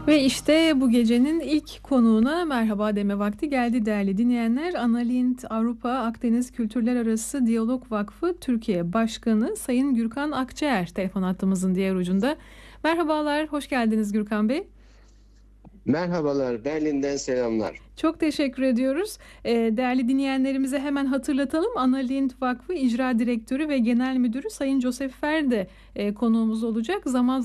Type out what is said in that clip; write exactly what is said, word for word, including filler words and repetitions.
Ve işte bu gecenin ilk konuğuna merhaba deme vakti geldi değerli dinleyenler. Analint Avrupa Akdeniz Kültürler Arası Diyalog Vakfı Türkiye Başkanı Sayın Gürkan Akçaer telefon hattımızın diğer ucunda. Merhabalar, hoş geldiniz Gürkan Bey. Merhabalar, Berlin'den selamlar. Çok teşekkür ediyoruz. Ee, değerli dinleyenlerimize hemen hatırlatalım. Analint Vakfı İcra Direktörü ve Genel Müdürü Sayın Josef Ferde e, konuğumuz olacak. Zaman